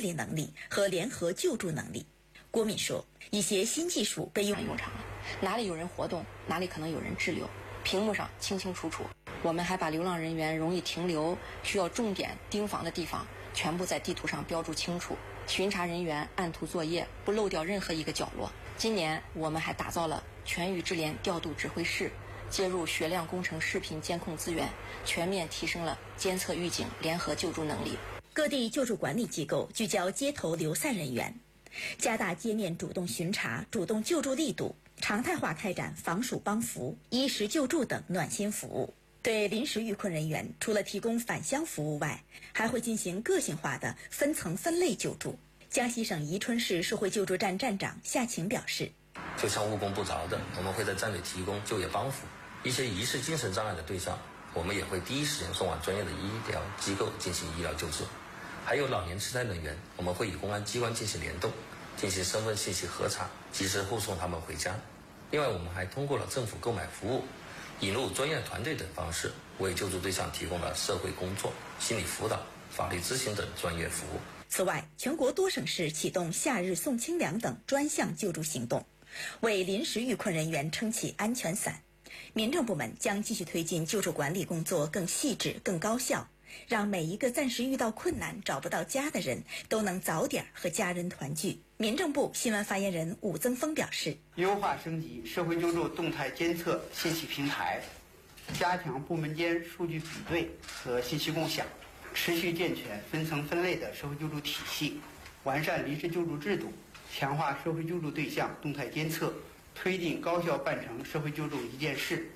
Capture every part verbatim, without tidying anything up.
理能力和联合救助能力。郭敏说，一些新技术被用用上了，哪里有人活动，哪里可能有人滞留，屏幕上清清楚楚。我们还把流浪人员容易停留、需要重点盯防的地方全部在地图上标注清楚，巡查人员按图作业，不漏掉任何一个角落。今年我们还打造了全域智联调度指挥室，接入血量工程视频监控资源，全面提升了监测预警、联合救助能力。 各地救助管理机构聚焦街头流散人员，加大街面主动巡查、主动救助力度，常态化开展防暑帮扶、衣食救助等暖心服务。对临时遇困人员，除了提供返乡服务外，还会进行个性化的分层分类救助。江西省宜春市社会救助站站长夏晴表示， 就像误工不着的，我们会在站里提供就业帮扶；一些疑似精神障碍的对象，我们也会第一时间送往专业的医疗机构进行医疗救治。还有老年痴呆人员，我们会与公安机关进行联动，进行身份信息核查，及时护送他们回家。另外，我们还通过了政府购买服务、引入专业团队等方式，为救助对象提供了社会工作、心理辅导、法律咨询等专业服务。 此外，全国多省市启动夏日送清凉等专项救助行动，为临时遇困人员撑起安全伞。民政部门将继续推进救助管理工作更细致、更高效，让每一个暂时遇到困难找不到家的人都能早点和家人团聚。民政部新闻发言人武增峰表示， 优化升级社会救助动态监测信息平台，加强部门间数据比对和信息共享，持续健全分层分类的社会救助体系，完善临时救助制度，强化社会救助对象动态监测，推进高效办成社会救助一件事。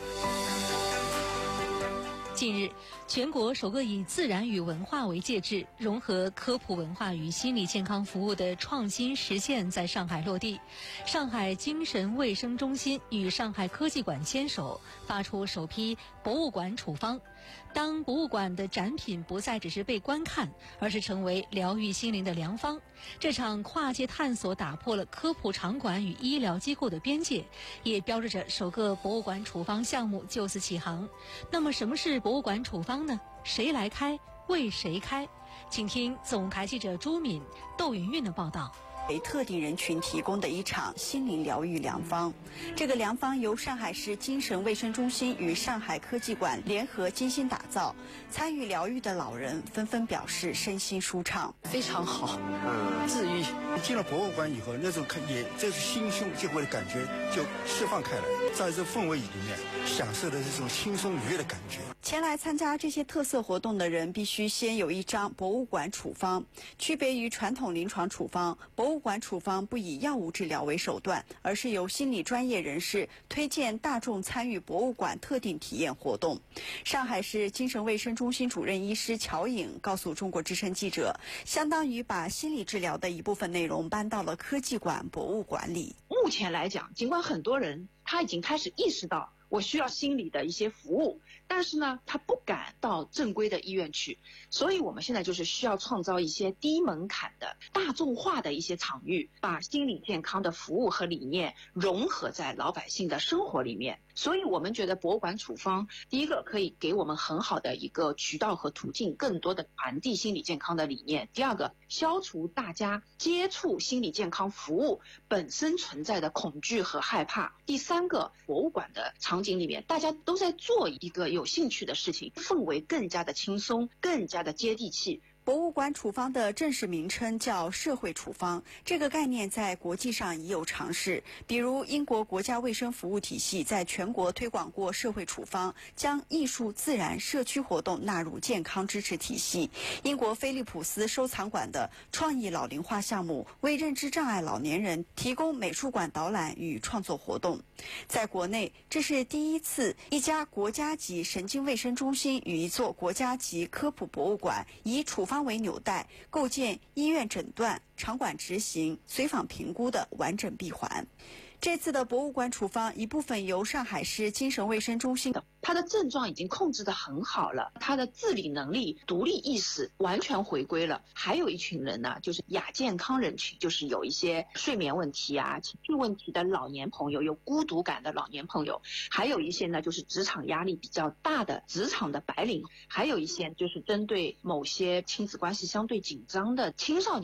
近日，全国首个以自然与文化为介质，融合科普文化与心理健康服务的创新实践在上海落地。上海精神卫生中心与上海科技馆牵手，发出首批博物馆处方。当博物馆的展品不再只是被观看，而是成为疗愈心灵的良方，这场跨界探索打破了科普场馆与医疗机构的边界，也标志着首个博物馆处方项目就此起航。那么什么是博物馆处方呢？谁来开？为谁开？请听总台记者朱敏、窦云韵的报道。 为特定人群提供的一场心灵疗愈良方。这个良方由上海市精神卫生中心与上海科技馆联合精心打造，参与疗愈的老人纷纷表示身心舒畅， 非常好，嗯，治愈。 进了博物馆以后，那种看也这是心胸就会的感觉就释放开来，在这氛围里面享受的这种轻松愉悦的感觉。 前来参加这些特色活动的人必须先有一张博物馆处方。区别于传统临床处方，博物馆处方不以药物治疗为手段，而是由心理专业人士推荐大众参与博物馆特定体验活动。上海市精神卫生中心主任医师乔颖告诉中国之声记者，相当于把心理治疗的一部分内容搬到了科技馆、博物馆里。 目前来讲，尽管很多人他已经开始意识到我需要心理的一些服务，但是呢，他不敢到正规的医院去，所以我们现在就是需要创造一些低门槛的大众化的一些场域，把心理健康的服务和理念融合在老百姓的生活里面。所以我们觉得博物馆处方，第一个可以给我们很好的一个渠道和途径，更多的传递心理健康的理念；第二个，消除大家接触心理健康服务本身存在的恐惧和害怕；第三个，博物馆的场景里面大家都在做一个有兴趣的事情，氛围更加的轻松，更加的接地气。 博物馆处方的正式名称叫社会处方，这个概念在国际上已有尝试，比如英国国家卫生服务体系在全国推广过社会处方，将艺术、自然、社区活动纳入健康支持体系。英国菲利普斯收藏馆的创意老龄化项目为认知障碍老年人提供美术馆导览与创作活动。在国内，这是第一次一家国家级神经卫生中心与一座国家级科普博物馆以处方为纽带，构建医院诊断、场馆执行、随访评估的完整闭环。这次的博物馆处方一部分由上海市精神卫生中心的， 他的症状已经控制得很好了，他的自理能力、独立意识完全回归了。还有一群人呢，就是亚健康人群，就是有一些睡眠问题啊、情绪问题的老年朋友，有孤独感的老年朋友，还有一些呢就是职场压力比较大的职场的白领，还有一些就是针对某些亲子关系相对紧张的青少年。